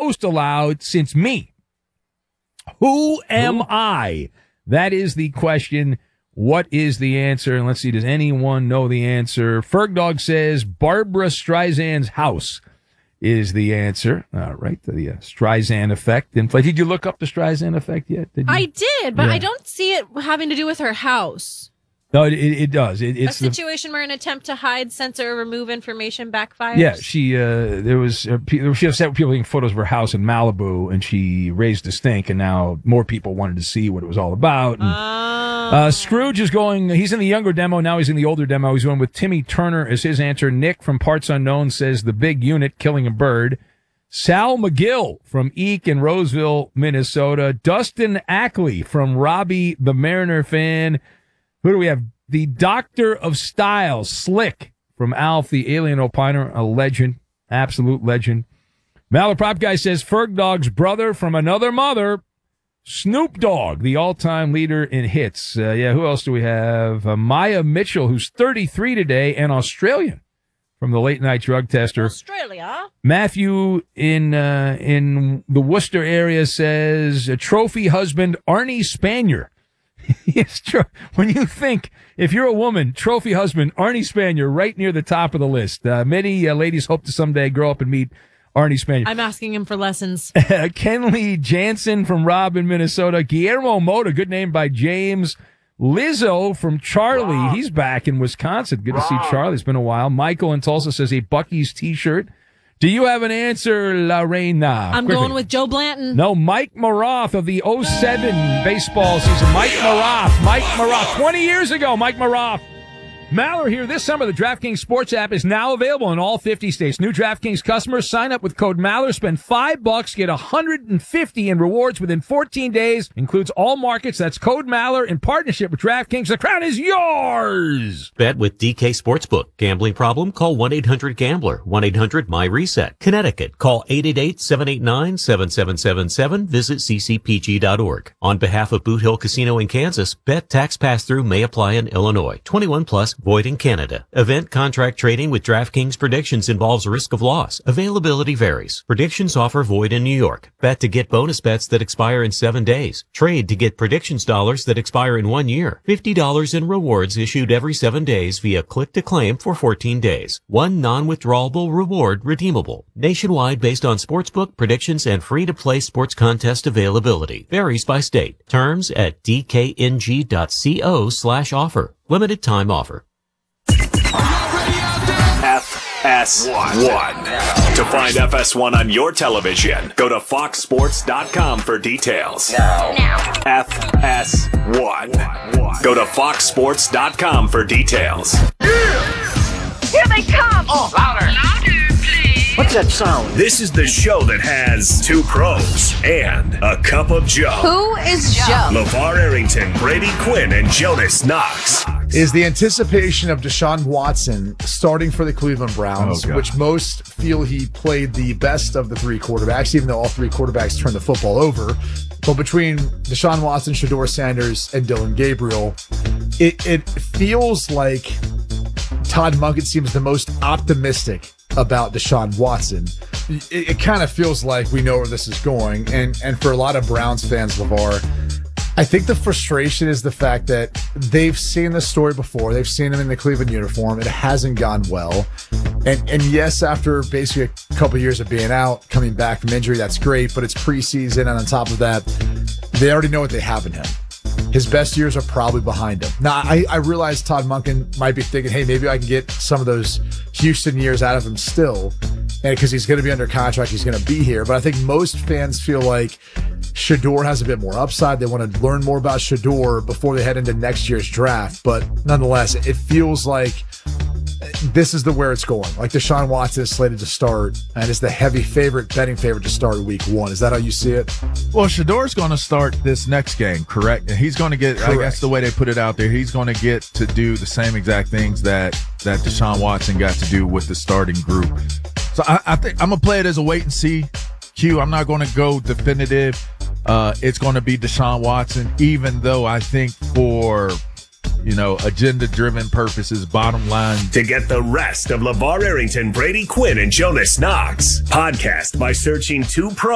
host allowed since me. Who am I? That is the question. What is the answer? And let's see, does anyone know the answer? Fergdog says Barbara Streisand's house is the answer. All right, the Streisand effect in play. Did you look up the Streisand effect yet? I did, but I don't see it having to do with her house. No, it does. It's a situation where an attempt to hide, censor, or remove information backfires. Yeah, she was upset with people taking photos of her house in Malibu, and she raised a stink, and now more people wanted to see what it was all about. And, Scrooge is going. He's in the younger demo now. He's in the older demo. He's going with Timmy Turner as his answer. Nick from Parts Unknown says the big unit killing a bird. Sal McGill from Eek in Roseville, Minnesota. Dustin Ackley from Robbie the Mariner fan. Who do we have? The Doctor of Style, Slick from Alf, the Alien Opiner, a legend, absolute legend. Malaprop Guy says Fergdog's brother from another mother, Snoop Dogg, the all-time leader in hits. Who else do we have? Maya Mitchell, who's 33 today and Australian from the Late Night Drug Tester. Australia. Matthew in the Worcester area says trophy husband Arnie Spanier. It's true. When you think, if you're a woman, trophy husband, Arnie Spanier, right near the top of the list. Many ladies hope to someday grow up and meet Arnie Spanier. I'm asking him for lessons. Kenley Jansen from Robb in Minnesota. Guillermo Mota, good name by James. Lizzo from Charlie. Wow. He's back in Wisconsin. Good to see Charlie. It's been a while. Michael in Tulsa says a Buc-ee's t-shirt. Do you have an answer, La Reina? I'm going with Joe Blanton. No, Mike Maroth of the 07 baseball season. Mike Maroth. 20 years ago, Mike Maroth. Maller here. This summer, the DraftKings Sports app is now available in all 50 states. New DraftKings customers sign up with code Maller, spend $5, get $150 in rewards within 14 days. Includes all markets. That's code Maller in partnership with DraftKings. The crown is yours. Bet with DK Sportsbook. Gambling problem? Call 1-800-GAMBLER. 1-800-MY-RESET. Connecticut. Call 888-789-7777. Visit ccpg.org. On behalf of Boot Hill Casino in Kansas, bet tax pass-through may apply in Illinois. 21 plus. Void in Canada. Event contract trading with DraftKings predictions involves risk of loss. Availability varies. Predictions offer void in New York. Bet to get bonus bets that expire in 7 days. Trade to get predictions dollars that expire in 1 year. $50 in rewards issued every 7 days via click to claim for 14 days. One non-withdrawable reward redeemable. Nationwide based on sportsbook predictions and free-to-play sports contest availability. Varies by state. Terms at dkng.co/offer. Limited time offer. FS1. To find FS1 on your television, go to foxsports.com for details. Now. FS1. Go to foxsports.com for details. Here they come! Oh, louder! Louder, please! What's that sound? This is the show that has two pros and a cup of Joe. Who is Joe? LeVar Arrington, Brady Quinn, and Jonas Knox. Is the anticipation of Deshaun Watson starting for the Cleveland Browns, which most feel he played the best of the three quarterbacks, even though all three quarterbacks turned the football over. But between Deshaun Watson, Shedeur Sanders, and Dylan Gabriel, it feels like Todd Monken seems the most optimistic about Deshaun Watson. It kind of feels like we know where this is going. And for a lot of Browns fans, LeVar, I think the frustration is the fact that they've seen this story before. They've seen him in the Cleveland uniform. It hasn't gone well. And yes, after basically a couple of years of being out, coming back from injury, that's great. But it's preseason, and on top of that, they already know what they have in him. His best years are probably behind him. Now, I realize Todd Monken might be thinking, hey, maybe I can get some of those Houston years out of him still. And because he's going to be under contract, he's going to be here. But I think most fans feel like Shedeur has a bit more upside. They want to learn more about Shedeur before they head into next year's draft. But nonetheless, it feels like this is where it's going. Like Deshaun Watson is slated to start and is the betting favorite to start week 1. Is that how you see it? Well, Shadeur's going to start this next game, correct? And he's going to get, I guess the way they put it out there, he's going to get to do the same exact things that Deshaun Watson got to do with the starting group. So I think I'm going to play it as a wait and see. Q, I'm not going to go definitive. It's going to be Deshaun Watson, even though I think for, agenda-driven purposes, bottom line. To get the rest of LeVar Arrington, Brady Quinn, and Jonas Knox, podcast by searching 2 Pros.